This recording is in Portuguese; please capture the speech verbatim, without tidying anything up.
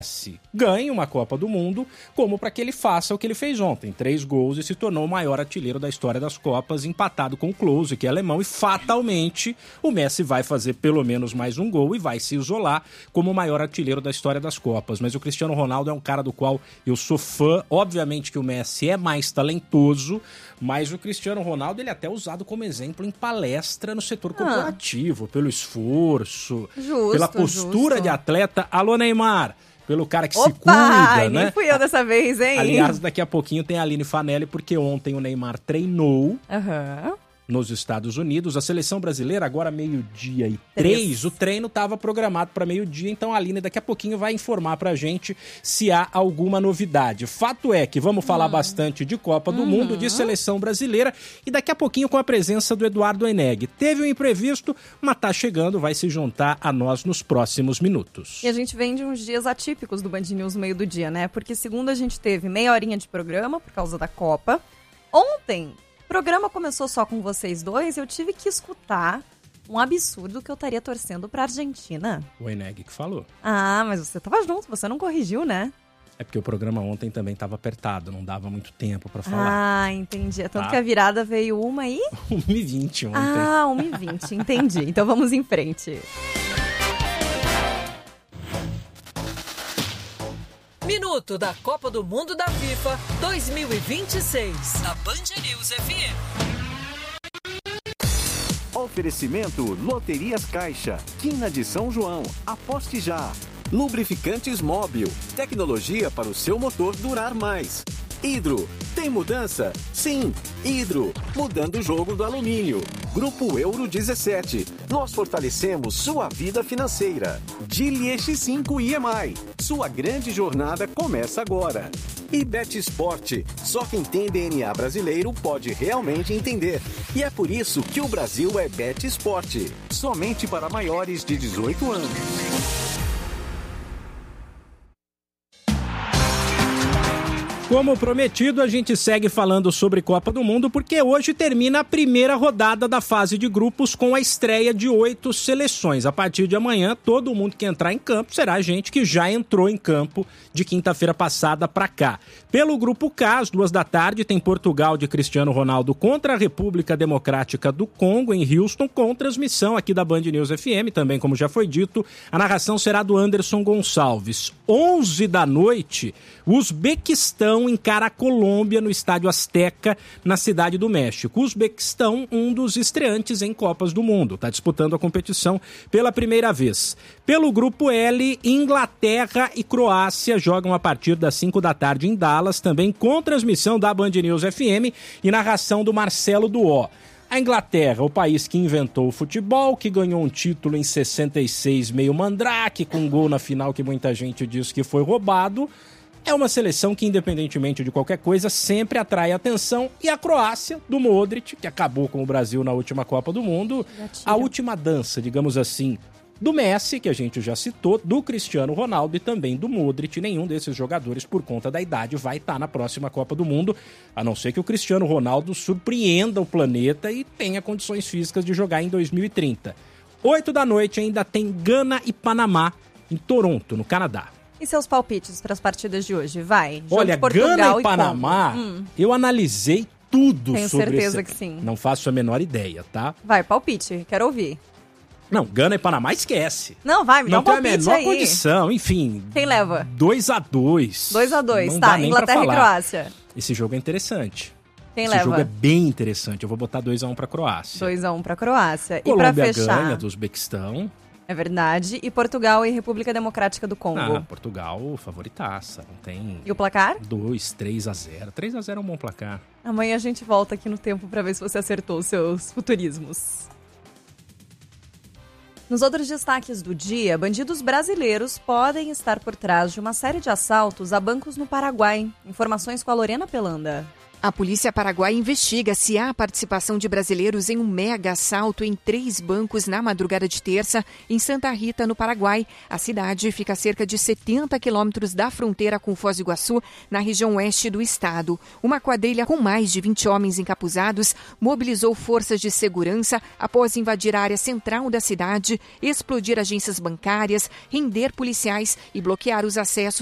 ganhe uma Copa do Mundo, como para que ele faça o que ele fez ontem. Três gols e se tornou o maior artilheiro da história das Copas, empatado com o Klose, que é alemão, e fatalmente o Messi vai fazer pelo menos mais um gol e vai se isolar como o maior artilheiro da história das Copas. Mas o Cristiano Ronaldo é um cara do qual eu sou fã. Obviamente que o Messi é mais talentoso, mas o Cristiano Ronaldo ele é até usado como exemplo em palestra no setor corporativo, ah. pelo esforço, justo, pela postura justo. de atleta. Alô, Neymar! Pelo cara que Opa, se cuida, nem né? fui eu dessa vez, hein? Aliás, daqui a pouquinho tem a Aline Fanelli, porque ontem o Neymar treinou uhum. nos Estados Unidos. A seleção brasileira, agora meio-dia e três, o treino estava programado para meio-dia, então a Aline daqui a pouquinho vai informar pra gente se há alguma novidade. Fato é que vamos falar hum. bastante de Copa do uhum. Mundo, de seleção brasileira, e daqui a pouquinho com a presença do Eduardo Eneg. Teve um imprevisto, mas tá chegando, vai se juntar a nós nos próximos minutos. E a gente vem de uns dias atípicos do Band News no meio do dia, né? Porque segunda a gente teve meia horinha de programa por causa da Copa. Ontem... O programa começou só com vocês dois, eu tive que escutar um absurdo que eu estaria torcendo pra Argentina. O Eneg que falou. Ah, mas você tava junto, você não corrigiu, né? É porque o programa ontem também estava apertado, não dava muito tempo pra falar. Ah, entendi. É tanto tá. que a virada veio uma e... uma e vinte ontem. Ah, uma e vinte, entendi. Então vamos em frente. Minuto da Copa do Mundo da FIFA dois mil e vinte e seis, na Band News F M. Oferecimento Loterias Caixa, Quina de São João, aposte já. Lubrificantes Móbil, tecnologia para o seu motor durar mais. Hidro, tem mudança? Sim, Hidro, mudando o jogo do alumínio. Grupo Euro dezessete, nós fortalecemos sua vida financeira. Geely X cinco I M I, sua grande jornada começa agora. E BetSport, só quem tem D N A brasileiro pode realmente entender. E é por isso que o Brasil é BetSport, somente para maiores de dezoito anos. Como prometido, a gente segue falando sobre Copa do Mundo, porque hoje termina a primeira rodada da fase de grupos com a estreia de oito seleções. A partir de amanhã, todo mundo que entrar em campo será gente que já entrou em campo de quinta-feira passada para cá. Pelo grupo K, às duas da tarde, tem Portugal de Cristiano Ronaldo contra a República Democrática do Congo, em Houston, com transmissão aqui da Band News F M, também como já foi dito. A narração será do Anderson Gonçalves. onze da noite, o Uzbequistão encara a Colômbia no Estádio Azteca, na Cidade do México. O Uzbequistão, um dos estreantes em Copas do Mundo, está disputando a competição pela primeira vez. Pelo grupo L, Inglaterra e Croácia jogam a partir das cinco da tarde em Dallas, também com transmissão da Band News F M e narração do Marcelo Duó. A Inglaterra, o país que inventou o futebol, que ganhou um título em sessenta e seis meio mandrake, com um gol na final que muita gente diz que foi roubado, é uma seleção que, independentemente de qualquer coisa, sempre atrai atenção. E a Croácia, do Modric, que acabou com o Brasil na última Copa do Mundo, a última dança, digamos assim, do Messi, que a gente já citou, do Cristiano Ronaldo e também do Modric. Nenhum desses jogadores, por conta da idade, vai estar na próxima Copa do Mundo, a não ser que o Cristiano Ronaldo surpreenda o planeta e tenha condições físicas de jogar em dois mil e trinta. Oito da noite ainda tem Gana e Panamá, em Toronto, no Canadá. E seus palpites para as partidas de hoje? Vai. Jogo Olha, de Portugal Gana e, e Panamá, hum. eu analisei tudo Tenho sobre certeza esse... que sim. Não faço a menor ideia, tá? Vai, palpite. Quero ouvir. Não, Gana e Panamá esquece. Não, vai, me dá um palpite aí. Não tem a menor condição, enfim. Quem leva? dois a dois. dois a dois, Não tá. dá nem Inglaterra pra e falar. Croácia. Esse jogo é interessante. Quem Esse leva? jogo é bem interessante. Eu vou botar dois a um pra Croácia. dois a um pra Croácia. Colômbia e pra fechar... ganha do Uzbequistão. É verdade. E Portugal e República Democrática do Congo. Ah, Portugal, favoritaça. Não tem... E o placar? dois, três a zero. três a zero é um bom placar. Amanhã a gente volta aqui no tempo pra ver se você acertou os seus futurismos. Nos outros destaques do dia, bandidos brasileiros podem estar por trás de uma série de assaltos a bancos no Paraguai. Informações com a Lorena Pelanda. A polícia paraguaia investiga se há participação de brasileiros em um mega assalto em três bancos na madrugada de terça, em Santa Rita, no Paraguai. A cidade fica a cerca de setenta quilômetros da fronteira com Foz do Iguaçu, na região oeste do estado. Uma quadrilha com mais de vinte homens encapuzados mobilizou forças de segurança após invadir a área central da cidade, explodir agências bancárias, render policiais e bloquear os acessos